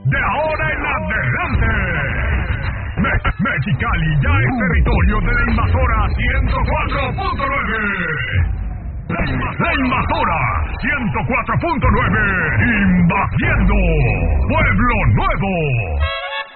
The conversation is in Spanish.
De ahora en adelante, Mexicali ya es territorio de la invasora 104.9. La invasora 104.9, invadiendo Pueblo Nuevo.